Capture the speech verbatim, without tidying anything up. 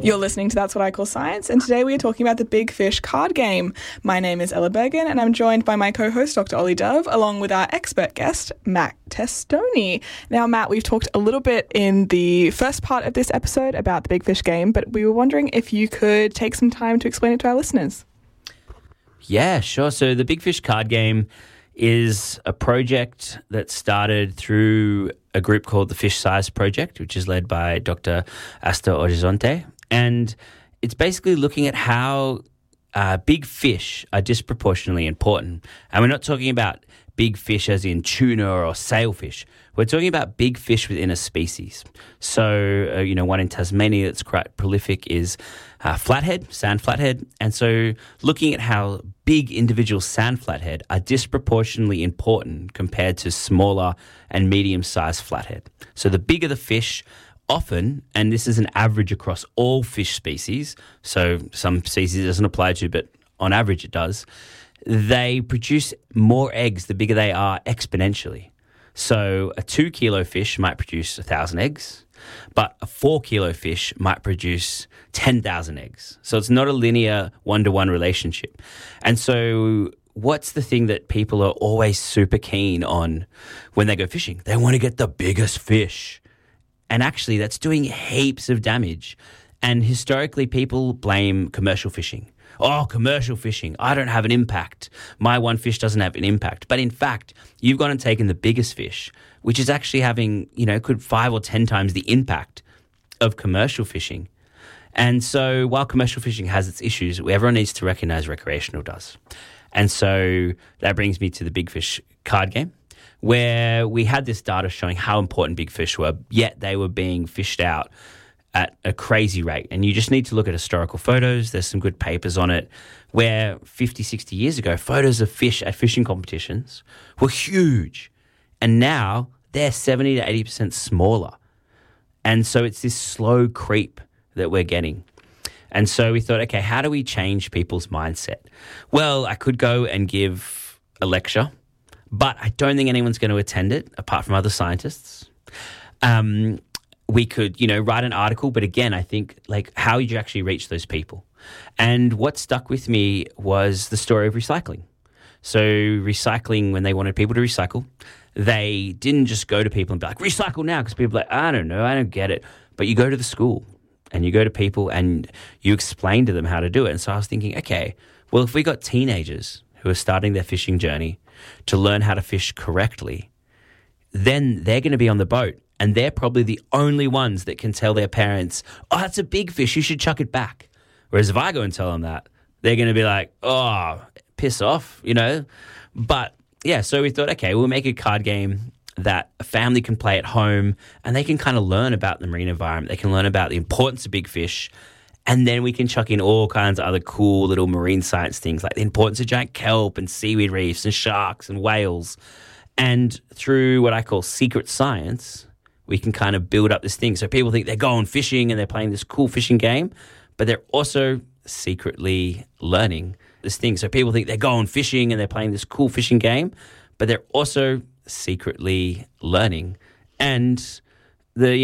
You're listening to That's What I Call Science, and today we are talking about the Big Fish card game. My name is Ella Bergen, and I'm joined by my co-host, Doctor Ollie Dove, along with our expert guest, Matt Testoni. Now, Matt, we've talked a little bit in the first part of this episode about the Big Fish game, but we were wondering if you could take some time to explain it to our listeners. Yeah, sure. So the Big Fish card game is a project that started through a group called the Fish Size Project, which is led by Doctor Astor Horizonte. And it's basically looking at how uh, big fish are disproportionately important. And we're not talking about big fish as in tuna or sailfish. We're talking about big fish within a species. So, uh, you know, one in Tasmania that's quite prolific is uh, flathead, sand flathead. And so looking at how big individual sand flathead are disproportionately important compared to smaller and medium-sized flathead. So the bigger the fish, often, and this is an average across all fish species, so some species it doesn't apply to, but on average it does, they produce more eggs the bigger they are exponentially. So a two kilo fish might produce one thousand eggs, but a four kilo fish might produce ten thousand eggs. So it's not a linear one-to-one relationship. And so what's the thing that people are always super keen on when they go fishing? They want to get the biggest fish. And actually that's doing heaps of damage. And historically people blame commercial fishing. Oh, commercial fishing, I don't have an impact. My one fish doesn't have an impact. But in fact, you've gone and taken the biggest fish, which is actually having, you know, could five or ten times the impact of commercial fishing. And so while commercial fishing has its issues, everyone needs to recognize recreational does. And so that brings me to the Big Fish card game, where we had this data showing how important big fish were, yet they were being fished out at a crazy rate. And you just need to look at historical photos. There's some good papers on it where fifty, sixty years ago, photos of fish at fishing competitions were huge. And now they're seventy to eighty percent smaller. And so it's this slow creep that we're getting. And so we thought, okay, how do we change people's mindset? Well, I could go and give a lecture, but I don't think anyone's going to attend it apart from other scientists. Um, we could, you know, write an article, but again, I think, like, how would you actually reach those people? And what stuck with me was the story of recycling. So recycling, when they wanted people to recycle, they didn't just go to people and be like, recycle now, because people are like, I don't know, I don't get it. But you go to the school and you go to people and you explain to them how to do it. And so I was thinking, okay, well, if we got teenagers who are starting their fishing journey to learn how to fish correctly, then they're going to be on the boat. And they're probably the only ones that can tell their parents, oh, that's a big fish, you should chuck it back. Whereas if I go and tell them that, they're going to be like, oh, piss off, you know. But, yeah, so we thought, okay, we'll make a card game that a family can play at home and they can kind of learn about the marine environment. They can learn about the importance of big fish. And then we can chuck in all kinds of other cool little marine science things like the importance of giant kelp and seaweed reefs and sharks and whales. And through what I call secret science, we can kind of build up this thing. So people think they're going fishing and they're playing this cool fishing game, but they're also secretly learning this thing. So people think they're going fishing and they're playing this cool fishing game, but they're also secretly learning. And the